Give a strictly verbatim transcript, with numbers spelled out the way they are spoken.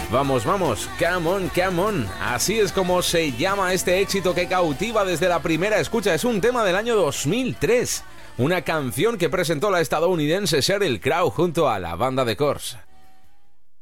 Vamos, vamos, come on, come on. Así es como se llama este éxito que cautiva desde la primera escucha. Es un tema del año dos mil tres. Una canción que presentó la estadounidense Sheryl Crow junto a la banda The Corrs.